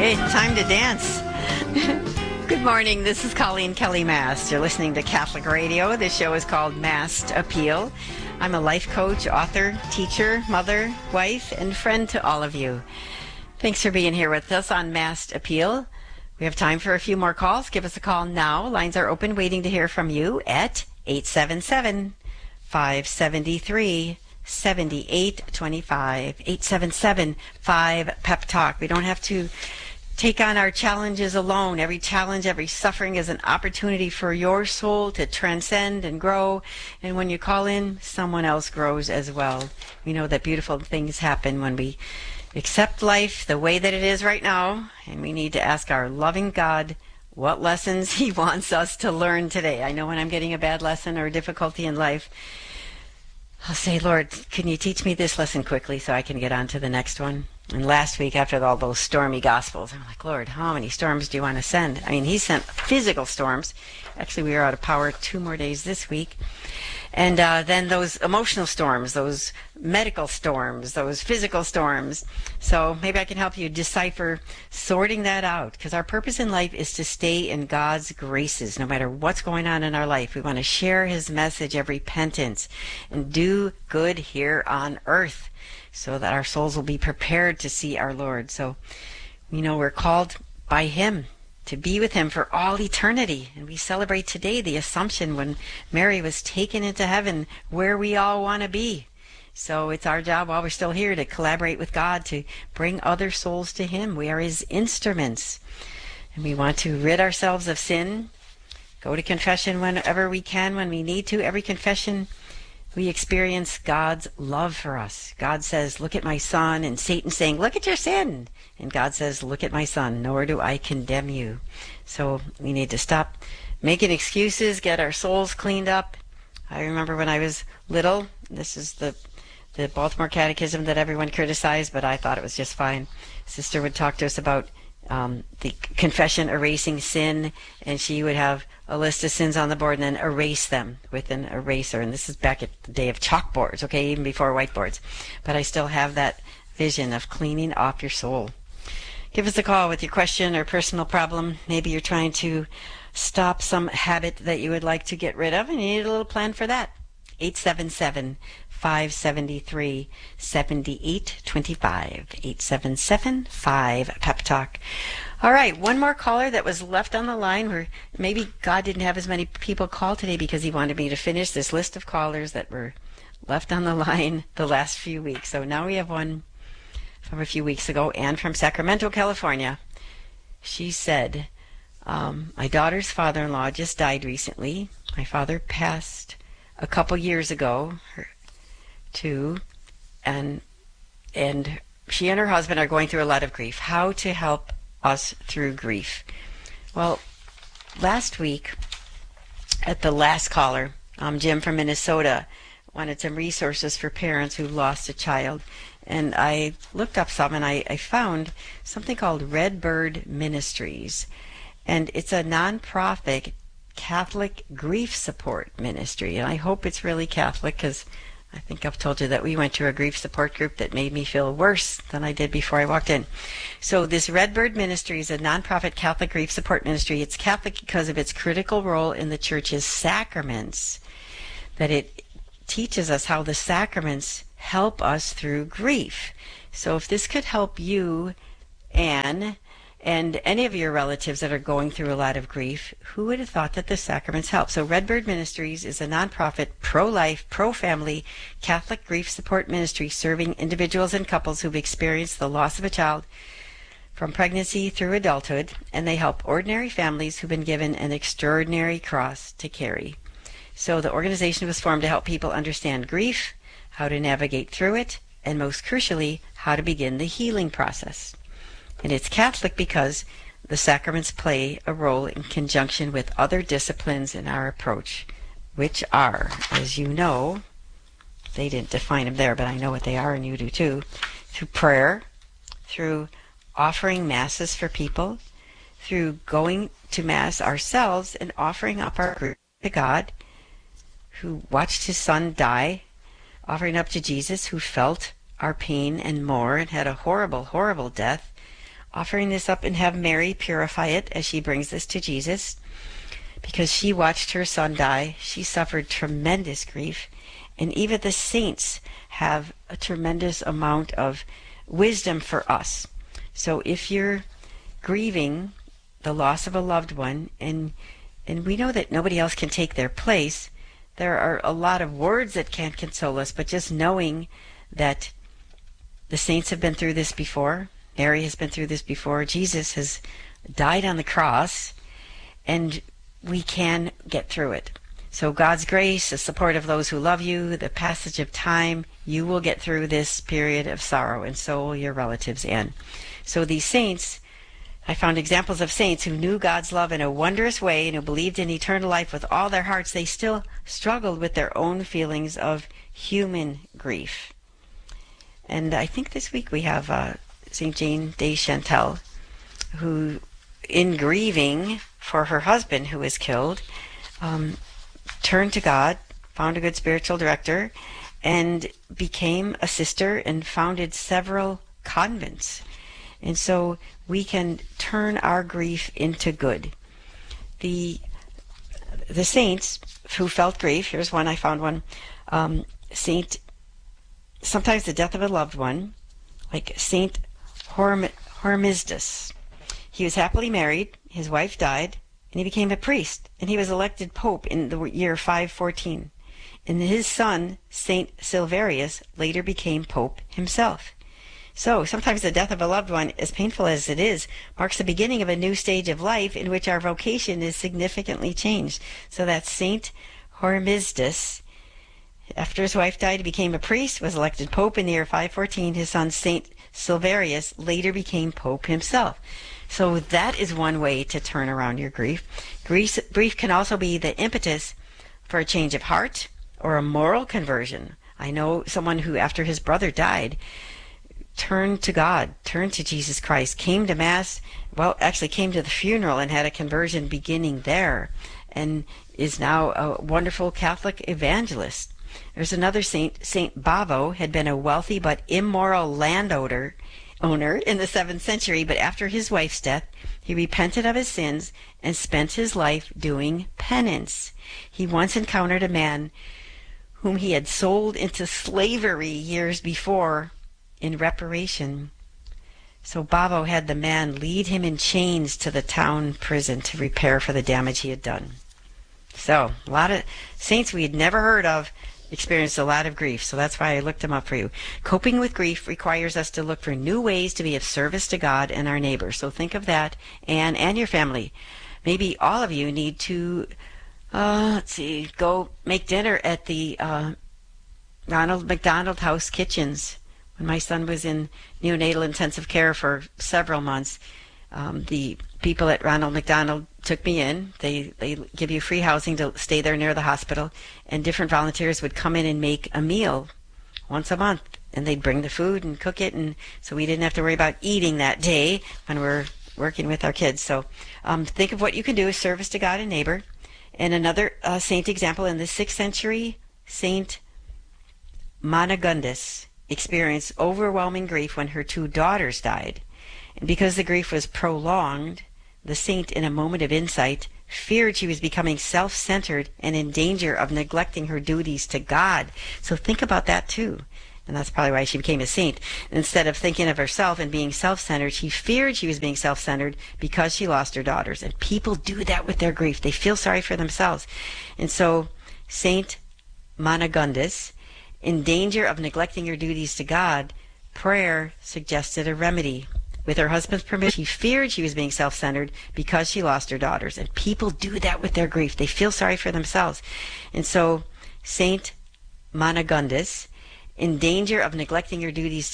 Okay, time to dance. Good morning, this is Colleen Kelly Mast. You're listening to Catholic Radio. This show is called Mast Appeal. I'm a life coach, author, teacher, mother, wife, and friend to all of you. Thanks for being here with us on Mast Appeal. We have time for a few more calls. Give us a call now. Lines are open, waiting to hear from you at 877-573-7825. 877-5-PEP-TALK. We don't have to take on our challenges alone. Every challenge, every suffering is an opportunity for your soul to transcend and grow. And when you call in, someone else grows as well. We know that beautiful things happen when we accept life the way that it is right now. And we need to ask our loving God what lessons He wants us to learn today. I know when I'm getting a bad lesson or a difficulty in life, I'll say, Lord, can you teach me this lesson quickly so I can get on to the next one? And last week, after all those stormy gospels, I'm like, Lord, how many storms do you want to send? I mean, He sent physical storms. Actually, we were out of power 2 more days this week. And then those emotional storms, those medical storms, those physical storms. So maybe I can help you decipher sorting that out, because our purpose in life is to stay in God's graces no matter what's going on in our life. We want to share His message of repentance and do good here on earth so that our souls will be prepared to see our Lord. So we know we're called by Him to be with Him for all eternity. And we celebrate today the Assumption, when Mary was taken into heaven, where we all want to be. So it's our job while we're still here to collaborate with God to bring other souls to Him. We are His instruments. And we want to rid ourselves of sin, go to confession whenever we can, when we need to. Every confession, we experience God's love for us. God says, look at my son, and Satan saying, look at your sin. And God says, look at my son, nor do I condemn you. So we need to stop making excuses, get our souls cleaned up. I remember when I was little, this is the Baltimore Catechism that everyone criticized, but I thought it was just fine. Sister would talk to us about the confession erasing sin, and she would have a list of sins on the board and then erase them with an eraser. And this is back at the day of chalkboards, okay, even before whiteboards. But I still have that vision of cleaning off your soul. Give us a call with your question or personal problem. Maybe you're trying to stop some habit that you would like to get rid of, and you need a little plan for that. 877-573-7825. 877-5-PEP-TALK. All right, one more caller that was left on the line, where maybe God didn't have as many people call today because He wanted me to finish this list of callers that were left on the line the last few weeks. So now we have one from a few weeks ago, Anne from Sacramento, California. She said, my daughter's father-in-law just died recently. My father passed a couple years ago, too, and she and her husband are going through a lot of grief. How to help us through grief? Well, last week, at the last caller, Jim from Minnesota wanted some resources for parents who lost a child. And I looked up some, and I found something called Redbird Ministries. And it's a nonprofit Catholic grief support ministry. And I hope it's really Catholic, because I think I've told you that we went to a grief support group that made me feel worse than I did before I walked in. So this Redbird Ministry is a nonprofit Catholic grief support ministry. It's Catholic because of its critical role in the Church's sacraments, that it teaches us how the sacraments help us through grief. So if this could help you, Anne, and any of your relatives that are going through a lot of grief, who would have thought that the sacraments help? So Redbird Ministries is a nonprofit, pro-life, pro-family Catholic grief support ministry serving individuals and couples who've experienced the loss of a child from pregnancy through adulthood, and they help ordinary families who've been given an extraordinary cross to carry. So the organization was formed to help people understand grief, how to navigate through it, and most crucially, how to begin the healing process. And it's Catholic because the sacraments play a role in conjunction with other disciplines in our approach, which are, as you know, they didn't define them there, but I know what they are, and you do too, through prayer, through offering masses for people, through going to Mass ourselves and offering up our grief to God, who watched His Son die, offering up to Jesus, who felt our pain and more, and had a horrible, horrible death, offering this up and have Mary purify it as she brings this to Jesus, because she watched her son die. She suffered tremendous grief, and even the saints have a tremendous amount of wisdom for us. So if you're grieving the loss of a loved one, and we know that nobody else can take their place, there are a lot of words that can't console us, but just knowing that the saints have been through this before, Mary has been through this before, Jesus has died on the cross, and we can get through it. So God's grace, the support of those who love you, the passage of time, you will get through this period of sorrow, and so will your relatives. And so these saints, I found examples of saints who knew God's love in a wondrous way and who believed in eternal life with all their hearts. They still struggled with their own feelings of human grief. And I think this week we have St. Jane de Chantal, who, in grieving for her husband who was killed, turned to God, found a good spiritual director, and became a sister and founded several convents. And so we can turn our grief into good. The saints who felt grief, here's one, I found one, sometimes the death of a loved one, like Saint Hormisdas. He was happily married, his wife died, and he became a priest, and he was elected pope in the year 514. And his son, Saint Silverius, later became pope himself. So sometimes the death of a loved one, as painful as it is, marks the beginning of a new stage of life in which our vocation is significantly changed. So that's Saint Hormisdas. After his wife died, he became a priest, was elected pope in the year 514. His son, Saint Silverius, later became pope himself. So that is one way to turn around your grief. Grief can also be the impetus for a change of heart or a moral conversion. I know someone who, after his brother died, turned to God, turned to Jesus Christ, came to Mass, actually came to the funeral and had a conversion beginning there, and is now a wonderful Catholic evangelist. There's another saint, Saint Bavo, had been a wealthy but immoral landowner in the 7th century, but after his wife's death, he repented of his sins and spent his life doing penance. He once encountered a man whom he had sold into slavery years before in reparation. So Bavo had the man lead him in chains to the town prison to repair for the damage he had done. So a lot of saints we had never heard of experienced a lot of grief, so that's why I looked them up for you. Coping with grief requires us to look for new ways to be of service to God and our neighbors. So think of that, and your family. Maybe all of you need to, go make dinner at the Ronald McDonald House Kitchens. When my son was in neonatal intensive care for several months, the people at Ronald McDonald took me in. They give you free housing to stay there near the hospital, and different volunteers would come in and make a meal once a month, and they'd bring the food and cook it, and so we didn't have to worry about eating that day when we're working with our kids. So think of what you can do as service to God and neighbor. And another saint example, in the 6th century, Saint Managundis experienced overwhelming grief when her 2 daughters died. And because the grief was prolonged, the saint, in a moment of insight, feared she was becoming self-centered and in danger of neglecting her duties to God. So think about that too. And that's probably why she became a saint. Instead of thinking of herself and being self-centered, she feared she was being self-centered because she lost her daughters. And people do that with their grief. They feel sorry for themselves. And so Saint Managundis, in danger of neglecting her duties to God, prayer suggested a remedy. With her husband's permission, she feared she was being self-centered because she lost her daughters. And people do that with their grief. They feel sorry for themselves. And so Saint Managundis, in danger of neglecting her duties